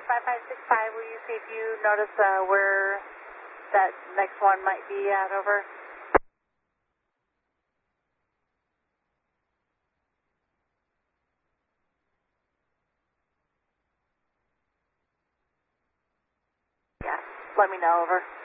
5565, will you see if you notice where that next one might be at, over? Yeah, let me know, over.